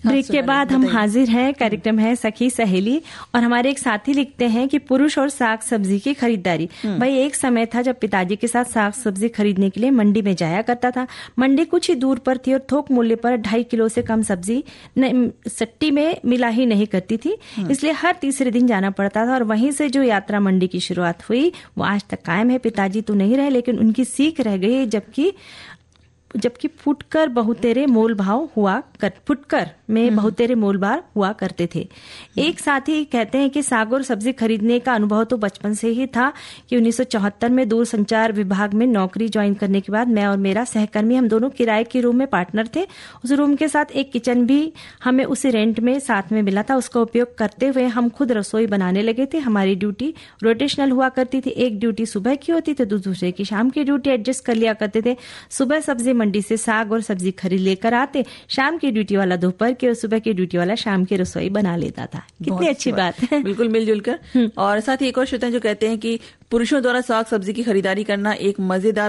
Break के बाद हम हाजिर हैं। कार्यक्रम है सखी सहेली और हमारे एक साथी लिखते हैं कि पुरुष और साग सब्जी की खरीदारी। भाई एक समय था जब पिताजी के साथ साग सब्जी खरीदने के लिए मंडी में जाया करता था। मंडी कुछ ही दूर पर थी और थोक मूल्य पर 2.5 किलो से कम सब्जी सट्टी में मिला ही नहीं करती थी, इसलिए हर तीसरे दिन जाना पड़ता था। और वहीं से जो यात्रा मंडी की शुरुआत हुई वो आज तक कायम है। पिताजी तो नहीं रहे लेकिन उनकी सीख रह गई, जबकि फुटकर बहुतेरे मोल भाव हुआ फुटकर में बहुतेरे मोल भाव हुआ करते थे। एक साथी कहते हैं कि साग और सब्जी खरीदने का अनुभव तो बचपन से ही था कि 1974 में दूरसंचार विभाग में नौकरी ज्वाइन करने के बाद मैं और मेरा सहकर्मी हम दोनों किराए के रूम में पार्टनर थे। उस रूम के साथ एक किचन भी हमें उसी रेंट में साथ में मिला था। उसका उपयोग करते हुए हम खुद रसोई बनाने लगे थे। हमारी ड्यूटी रोटेशनल हुआ करती थी, एक ड्यूटी सुबह की होती थी तो दूसरे की शाम की ड्यूटी एडजस्ट कर लिया करते थे। सुबह सब्जी मंडी से साग और सब्जी खरीद लेकर आते, शाम की ड्यूटी वाला दोपहर की और सुबह की ड्यूटी वाला शाम की रसोई बना लेता था। कितनी अच्छी बात है। बिल्कुल मिलजुल कर। और साथ ही एक और श्रोता जो कहते हैं कि पुरुषों द्वारा साग सब्जी की खरीदारी करना एक मजेदार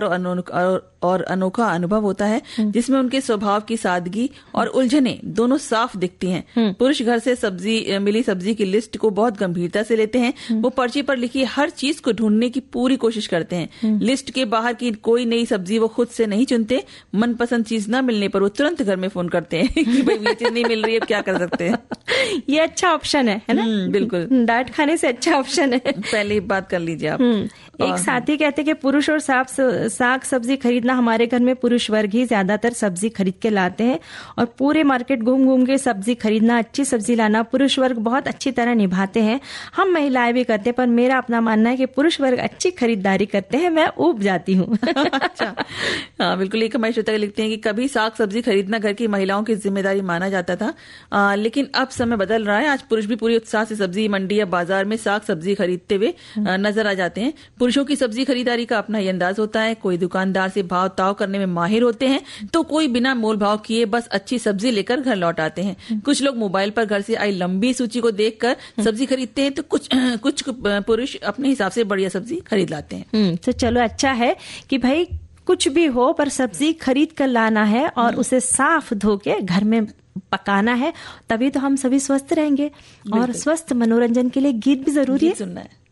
और अनोखा अनुभव होता है, जिसमें उनके स्वभाव की सादगी और उलझने दोनों साफ दिखती हैं। पुरुष घर से मिली सब्जी की लिस्ट को बहुत गंभीरता से लेते हैं। वो पर्ची पर लिखी हर चीज को ढूंढने की पूरी कोशिश करते हैं। लिस्ट के बाहर की कोई नई सब्जी वो खुद से नहीं चुनते। मनपसंद चीज न मिलने पर वो तुरंत घर में फोन करते हैं कि भाई ये चीज नहीं मिल रही है, अब क्या कर सकते हैं। ये अच्छा ऑप्शन है ना? बिल्कुल, डांट खाने से अच्छा ऑप्शन है। पहले बात कर लीजिए आप। एक साथी कहते हैं कि पुरुष और साग सब्जी खरीदना, हमारे घर में पुरुष वर्ग ही ज्यादातर सब्जी खरीद के लाते हैं और पूरे मार्केट घूम घूम के सब्जी खरीदना, अच्छी सब्जी लाना पुरुष वर्ग बहुत अच्छी तरह निभाते हैं। हम महिलाएं भी करते हैं, पर मेरा अपना मानना है कि पुरुष वर्ग अच्छी खरीदारी करते हैं, मैं ऊब जाती हूँ। अच्छा, हाँ बिल्कुल। एक हमारे श्रोता लिखते हैं कि कभी साग सब्जी खरीदना घर की महिलाओं की जिम्मेदारी माना जाता था, लेकिन अब समय बदल रहा है। आज पुरुष भी पूरी उत्साह से सब्जी मंडी या बाजार में साग सब्जी खरीदते हुए नजर आ जाते हैं। पुरुषों की सब्जी खरीदारी का अपना ही अंदाज होता है। कोई दुकानदार से भाव ताव करने में माहिर होते हैं तो कोई बिना मोल भाव किए बस अच्छी सब्जी लेकर घर लौट आते हैं। कुछ लोग मोबाइल पर घर से आई लंबी सूची को देखकर सब्जी खरीदते हैं तो कुछ पुरुष अपने हिसाब से बढ़िया सब्जी खरीद लाते हैं। तो चलो अच्छा है कि भाई कुछ भी हो पर सब्जी खरीद कर लाना है और उसे साफ धो के घर में पकाना है, तभी तो हम सभी स्वस्थ रहेंगे। और स्वस्थ मनोरंजन के लिए गीत भी जरूरी है। सुनना है।